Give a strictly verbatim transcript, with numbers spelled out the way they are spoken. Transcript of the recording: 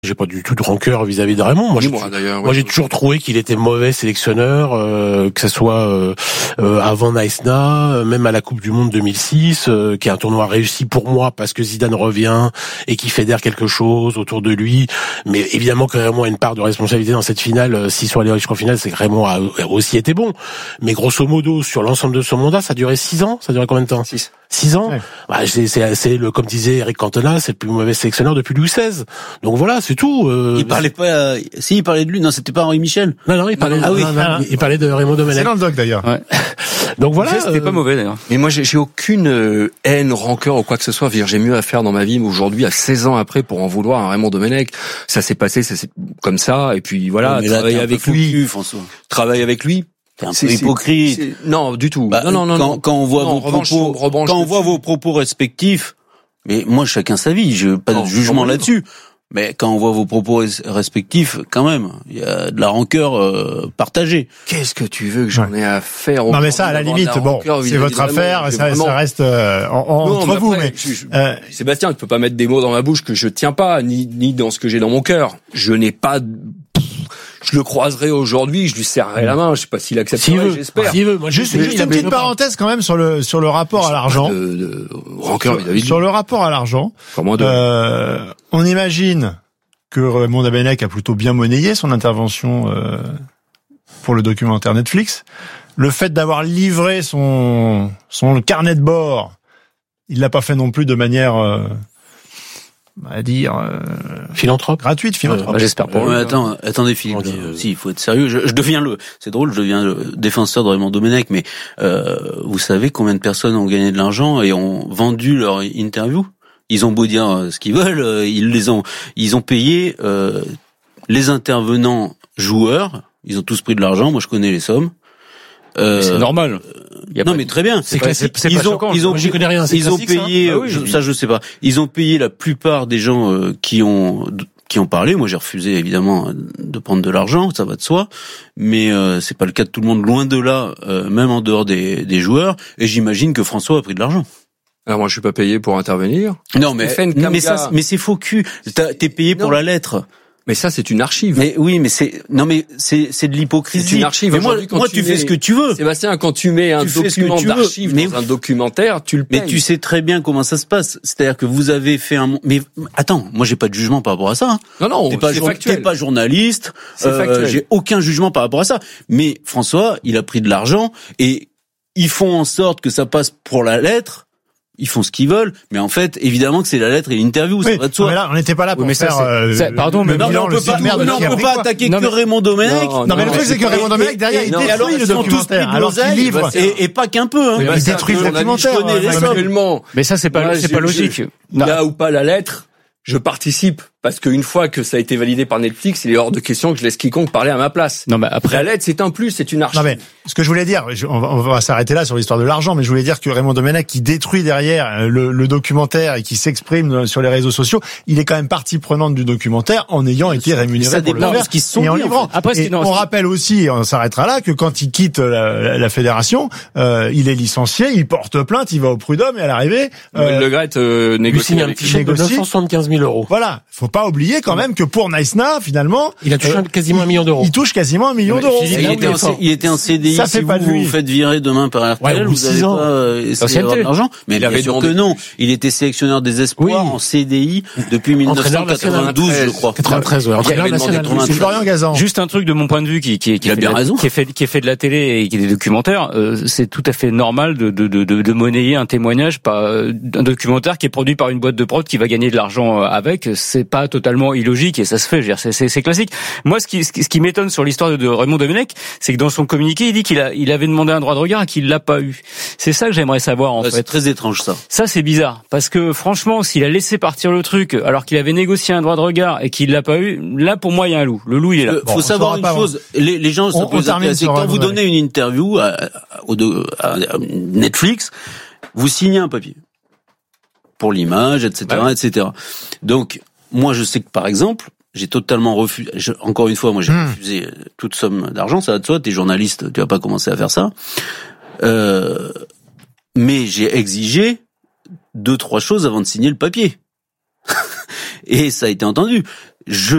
J'ai pas du tout de rancœur vis-à-vis de Raymond. Moi, moi, j'ai, moi, j'ai toujours trouvé qu'il était mauvais sélectionneur, euh, que ce soit euh, euh, avant Naïsna, euh, même à la Coupe du Monde deux mille six, euh, qui est un tournoi réussi pour moi parce que Zidane revient et qui fédère quelque chose autour de lui. Mais évidemment que Raymond a une part de responsabilité dans cette finale. Euh, S'ils sont allés jusqu'en finale, c'est que Raymond a, a aussi été bon. Mais grosso modo, sur l'ensemble de son mandat, ça a duré six ans. Ça a duré combien de temps? Six. Six ans. Ouais. Bah, c'est, c'est, c'est le, comme disait Eric Cantona, c'est le plus mauvais sélectionneur depuis Louis seize. Donc voilà, c'est tout. Euh, il parlait pas, euh, si, il parlait de lui. Non, c'était pas Henri Michel. Non, non, il parlait, ah, oui. non, non, Ah. il parlait de Raymond Domenech. C'est dans le doc d'ailleurs. Ouais. Donc voilà. C'était euh, pas mauvais d'ailleurs. Mais moi, j'ai, j'ai aucune euh, haine, rancœur ou quoi que ce soit. J'ai mieux à faire dans ma vie aujourd'hui, à seize ans après, pour en vouloir à Raymond Domenech. Ça s'est passé, ça s'est comme ça. Et puis voilà, mais là, travailler t'es un avec peu lui, foutu, François. travailler avec lui. T'es un C'est- peu c'est- hypocrite. c'est- Non, du tout. Bah, non, non, non, quand, non. quand on voit Non, vos revanche, propos, revanche quand on voit dessus. vos propos respectifs, mais moi, chacun sa vie. Je pas Non, de jugement non, là-dessus. Mais quand on voit vos propos res- respectifs, quand même, il y a de la rancœur euh, partagée. Qu'est-ce que tu veux que j'en ai à faire? Non mais ça, à la aujourd'hui, limite, d'avoir de bon, rancœur c'est vis-à-vis votre de Raymond. affaire, J'ai ça, vraiment- ça reste euh, en, en- Non, entre mais vous. après, Mais je- je- euh, Sébastien, tu peux pas mettre des mots dans ma bouche que je tiens pas, ni, ni dans ce que j'ai dans mon cœur. Je n'ai pas, de- je le croiserai aujourd'hui, je lui serrerai la main, je sais pas s'il S'il accepterait, veut, j'espère. s'il veut. Moi, juste, je- juste il a une petite besoin. parenthèse quand même sur le sur le rapport à l'argent. De, de rancœur Sur, vis-à-vis de lui. sur le rapport à l'argent, Comment de- euh, on imagine que Raymond Domenech a plutôt bien monnayé son intervention euh, pour le documentaire Netflix. Le fait d'avoir livré son son carnet de bord, il l'a pas fait non plus de manière, euh, on va dire, euh, Philanthrope. gratuite, philanthrope. Bah, j'espère pour Ouais, lui. attends, attendez Philippe, On dit, euh, euh, si il faut être sérieux. Je, je deviens le, c'est drôle, je deviens le défenseur de Raymond Domenech, mais euh, vous savez combien de personnes ont gagné de l'argent et ont vendu leur interview? Ils ont beau dire euh, ce qu'ils veulent, euh, ils les ont, ils ont payé euh, les intervenants joueurs. Ils ont tous pris de l'argent. Moi, je connais les sommes. Euh, C'est normal. Il y a non pas- mais très bien. C'est pas- classique. c'est- c'est ils pas ont, choquant. ils ont, Moi, j'y connais rien. C'est ils ont classique, ça. payé. Ah oui, je- oui. ça, je sais pas. Ils ont payé la plupart des gens euh, qui ont qui ont parlé. Moi, j'ai refusé évidemment de prendre de l'argent, ça va de soi. Mais euh, c'est pas le cas de tout le monde. Loin de là, euh, même en dehors des, des joueurs. Et j'imagine que François a pris de l'argent. Alors moi, je suis pas payé pour intervenir. Non, mais Stéphane mais Kamga. ça, mais c'est faux cul. T'as- T'es payé pour Non. la lettre. Mais ça, c'est une archive. Mais oui, mais c'est non, mais c'est c'est de l'hypocrisie. C'est une archive. Mais moi, Aujourd'hui, quand moi, tu tu fais mets- ce que tu veux. Sébastien, quand tu mets un Tu fais ce que document tu veux. d'archive Mais- dans un documentaire, tu le payes. Mais tu sais très bien comment ça se passe. C'est-à-dire que vous avez fait un. Mais attends, moi j'ai pas de jugement par rapport à ça. Hein. Non, non, T'es pas, c'est jour- factuel. t'es pas journaliste. C'est euh, factuel. J'ai aucun jugement par rapport à ça. Mais François, il a pris de l'argent et ils font en sorte que ça passe pour la lettre. Ils font ce qu'ils veulent, mais en fait, évidemment que c'est la lettre et l'interview, ça Oui, va de soi. mais là, on n'était pas là pour Oui, mais ça, faire. c'est- euh, ça- pardon, mais le non, mais bilan, on le peut pas, sommaire de non, qui a on peut pris pas quoi. attaquer Non, que mais- Raymond Domenech. Non, Non, mais le truc, c'est que Raymond Domenech, Et- derrière, il et- détruit alors, le ils sont tous pris documentaire, de alors qu'il l'oseille, livre. et, et pas qu'un peu. Hein. Mais il Bastien, détruit le journaliste, documentaire, je connais ouais, les ouais, sommes. Actuellement, Mais ça, c'est pas, Moi, c'est je- pas je- logique. il a ou pas la lettre, je participe. Parce qu'une fois que ça a été validé par Netflix, il est hors de question que je laisse quiconque parler à ma place. Non, mais La après, lettre, c'est un plus, c'est une archive. Non mais ce que je voulais dire, je- on va, on va s'arrêter là sur l'histoire de l'argent, mais je voulais dire que Raymond Domenech, qui détruit derrière le, le documentaire et qui s'exprime sur les réseaux sociaux, il est quand même partie prenante du documentaire en ayant été rémunéré Ça pour le dépend faire de ce qu'ils se sont et en dit, en livrant. fait. Après, ce Et qui- non, on ce qui- rappelle aussi, et on s'arrêtera là, que quand il quitte la, la, la fédération, euh, il est licencié, il porte plainte, il va au prud'homme et à l'arrivée, Noël euh, Le Graët euh, Il négocie signe un avec petit chèque de négocie. neuf cent soixante-quinze mille euros. voilà, faut pas oublier quand même que pour Naïsna, finalement, Il a touché euh, un- quasiment un million d'euros. il touche quasiment un million Mais d'euros. Philippe, Et Et il, là, était oui, en, C- il était en C D I. Ça si fait pas vous de lui. vous faites virer demain par R T L, Ouais, au bout de vous six avez ans. pas euh, essayé d'avoir de l'argent. Mais Il bien avait sûr demandé que non. Il était sélectionneur des espoirs Oui. en C D I depuis mille neuf cent Entraîneur quatre-vingt-douze, national. je crois. quatre-vingt-treize, ouais. Entraîneur avait demandé national. c'est Florian Gazan. juste un truc de mon point de vue qui, qui, qui, Il a fait bien de la- raison. qui est fait, qui est fait de la télé et qui est des documentaires, euh, c'est tout à fait normal de, de, de, de, de monnayer un témoignage par euh, un documentaire qui est produit par une boîte de prod qui va gagner de l'argent euh, avec. C'est pas totalement illogique et ça se fait. Je veux dire, c'est, c'est, c'est classique. Moi, ce qui, ce qui, ce qui m'étonne sur l'histoire de, de Raymond Domenech, c'est que dans son communiqué, il dit qu'il a, il avait demandé un droit de regard et qu'il l'a pas eu. C'est ça que j'aimerais savoir en Ouais, fait. C'est très étrange ça. Ça, c'est bizarre. Parce que, franchement, s'il a laissé partir le truc, alors qu'il avait négocié un droit de regard et qu'il l'a pas eu, là, pour moi, il y a un loup. Le loup, il est là. Euh, Bon, faut on savoir saura une pas chose. Les, les gens On- se on posent termine c'est sur quand vous Raymond donnez une interview à, à, au de- à- à Netflix, vous signez un papier pour l'image, et cetera, Ouais. et cetera. Donc, moi, je sais que par exemple, j'ai totalement refusé. je- Encore une fois, moi, j'ai Hmm. refusé toute somme d'argent. Ça va de soi. T'es journaliste, tu vas pas commencer à faire ça. Euh, mais j'ai exigé deux, trois choses avant de signer le papier. Et ça a été entendu. je